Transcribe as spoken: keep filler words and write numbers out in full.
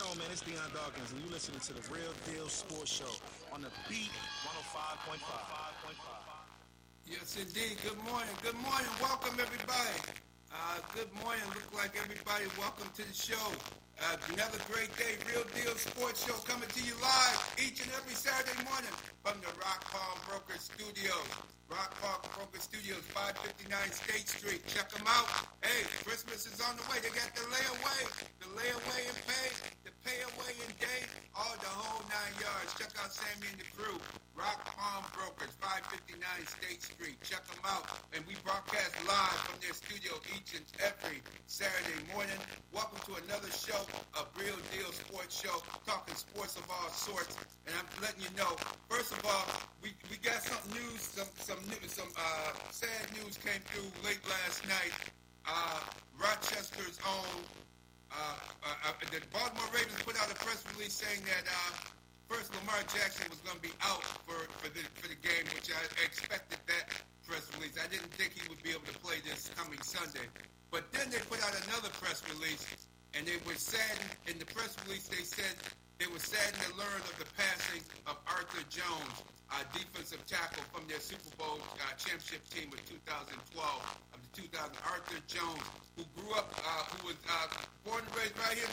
on, man? It's Deion Dawkins, and you're listening to the Real Deal Sports Show on the Beat one oh five point five. Yes, indeed. Good morning. Good morning. Welcome, everybody. Uh, good morning. Look like everybody. Welcome to the show. Uh, another great day. Real Deal Sports Show coming to you live each and every Saturday morning from the Rock Palm Broker Studios. Rock Palm Broker Studios, five fifty-nine State Street. Check them out. Hey, Christmas is on the way. They got the layaway, the layaway and pay, the pay away and day, all the whole nine yards. Check out Sammy and the crew. Rock Palm Brokers, five fifty-nine State Street. Check them out. And we broadcast live from their studio each and every Saturday morning. Welcome to another show, a Real Deal Sports Show, talking sports of all sorts. And I'm letting you know, first of all, we, we got some news, some some news, some uh, sad news came through late last night. Uh, Rochester's own, uh, uh, uh, the Baltimore Ravens put out a press release saying that uh, first Lamar Jackson was going to be out for, for the for the game, which I expected that press release. I didn't think he would be able to play this coming Sunday. But then they put out another press release, and they were saddened. In the press release, they said they were saddened to learn of the passing of Arthur Jones, uh, defensive tackle from their Super Bowl uh, championship team of two thousand twelve, of the two thousand. Arthur Jones, who grew up, uh, who was uh, born and raised right here